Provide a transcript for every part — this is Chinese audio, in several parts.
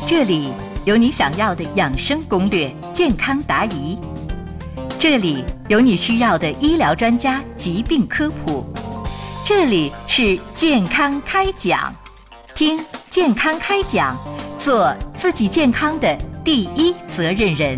这里有你想要的养生攻略、健康答疑，这里有你需要的医疗专家疾病科普，这里是健康开讲，听健康开讲，做自己健康的第一责任人。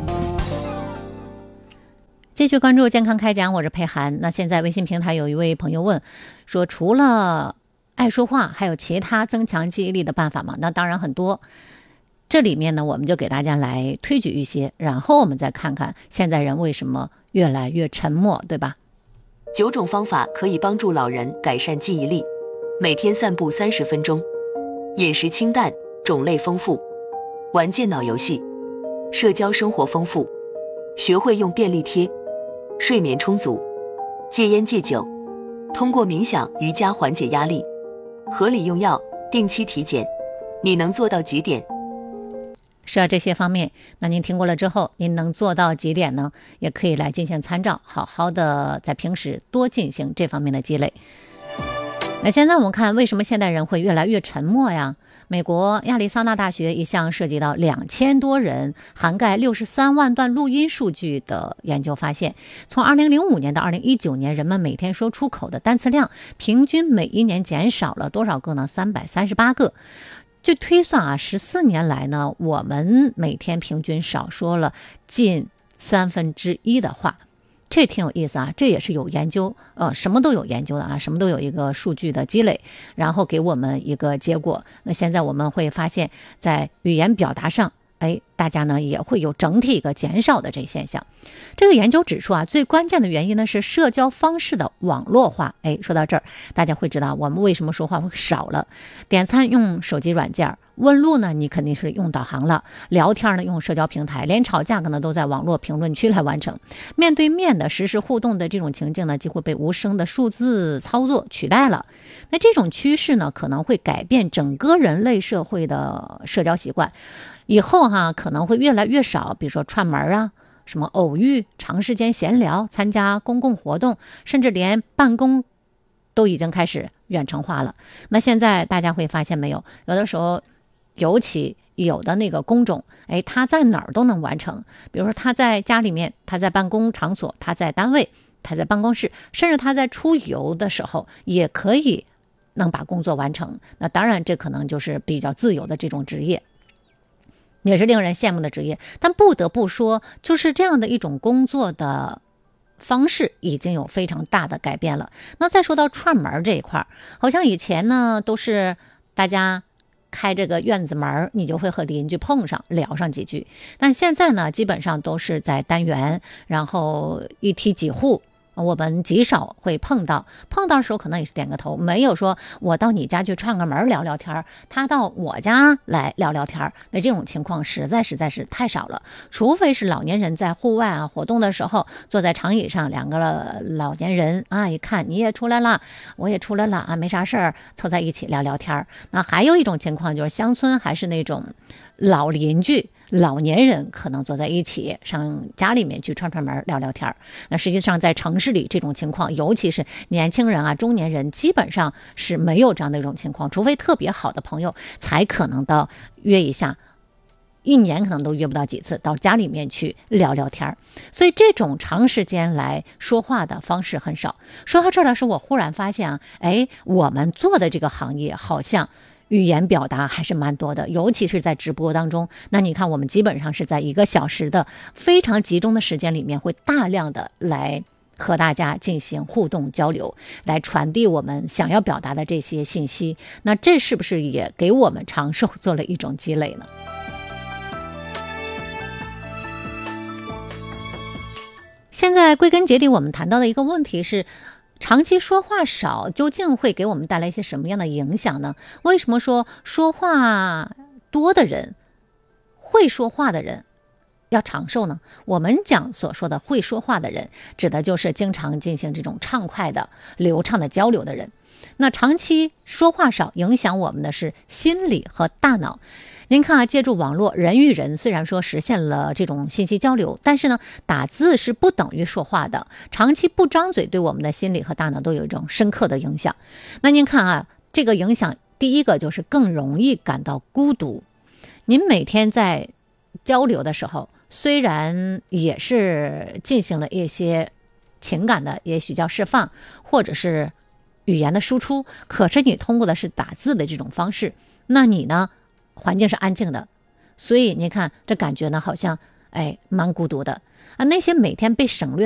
继续关注健康开讲，我是佩涵。那现在微信平台有一位朋友问说，除了爱说话，还有其他增强记忆力的办法吗？那当然很多。这里面呢，我们就给大家来推举一些，然后我们再看看现在人为什么越来越沉默，对吧 ？9种方法可以帮助老人改善记忆力。每天散步30分钟，饮食清淡，种类丰富，玩电脑游戏，社交生活丰富，学会用便利贴，睡眠充足，戒烟戒酒，通过冥想瑜伽缓解压力，合理用药，定期体检。你能做到几点？ 是啊，这些方面，那您听过了之后，您能做到几点呢？也可以来进行参照，好好的在平时多进行这方面的积累。那现在我们看，为什么现代人会越来越沉默呀？美国亚利桑那大学一项涉及到2000多人、涵盖63万段录音数据的研究发现，从2005年到2019年，人们每天说出口的单词量，平均每一年减少了多少个呢？338个。据推算啊，14年来呢，我们每天平均少说了近1/3的话，这挺有意思啊。这也是有研究，什么都有研究的啊，什么都有一个数据的积累，然后给我们一个结果。那现在我们会发现，在语言表达上，大家呢也会有整体一个减少的这现象。这个研究指出啊，最关键的原因呢是社交方式的网络化。说到这儿，大家会知道我们为什么说话会少了。点餐用手机软件，问路呢你肯定是用导航了，聊天呢用社交平台，连吵架可能都在网络评论区来完成。面对面的实时互动的这种情境呢，几乎被无声的数字操作取代了。那这种趋势呢，可能会改变整个人类社会的社交习惯。以后可能会越来越少，比如说串门啊，什么偶遇、长时间闲聊、参加公共活动，甚至连办公都已经开始远程化了。那现在大家会发现没有，有的时候尤其有的那个工种，他在哪儿都能完成。比如说他在家里面，他在办公场所，他在单位，他在办公室，甚至他在出游的时候也可以能把工作完成。那当然这可能就是比较自由的这种职业，也是令人羡慕的职业。但不得不说，就是这样的一种工作的方式已经有非常大的改变了。那再说到串门这一块，好像以前呢都是大家开这个院子门，你就会和邻居碰上聊上几句，但现在呢基本上都是在单元，然后一梯几户，我们极少会碰到的时候可能也是点个头，没有说我到你家去串个门聊聊天，他到我家来聊聊天。那这种情况实在是太少了，除非是老年人在户外活动的时候，坐在长椅上，两个老年人一看你也出来了，我也出来了没啥事儿，凑在一起聊聊天。那还有一种情况就是乡村还是那种老邻居，老年人可能坐在一起上家里面去串门聊聊天。那实际上在城市里这种情况，尤其是年轻人中年人，基本上是没有这样的一种情况，除非特别好的朋友才可能到约一下，一年可能都约不到几次到家里面去聊聊天。所以这种长时间来说话的方式很少。说到这儿的时候，我忽然发现我们做的这个行业好像语言表达还是蛮多的，尤其是在直播当中。那你看我们基本上是在1个小时的非常集中的时间里面，会大量的来和大家进行互动交流，来传递我们想要表达的这些信息。那这是不是也给我们长寿做了一种积累呢？现在归根结底我们谈到的一个问题是，长期说话少究竟会给我们带来一些什么样的影响呢？为什么说话多的人，会说话的人要长寿呢？我们讲所说的会说话的人，指的就是经常进行这种畅快的流畅的交流的人。那长期说话少，影响我们的是心理和大脑。您看借助网络，人与人虽然说实现了这种信息交流，但是呢，打字是不等于说话的。长期不张嘴，对我们的心理和大脑都有一种深刻的影响。那您看这个影响，第一个就是更容易感到孤独。 您每天在交流的时候，虽然也是进行了一些情感的，也许叫释放，或者是语言的输出，可是你通过的是打字的这种方式，那你呢，环境是安静的，所以你看这感觉呢，好像蛮孤独的啊。那些每天被省略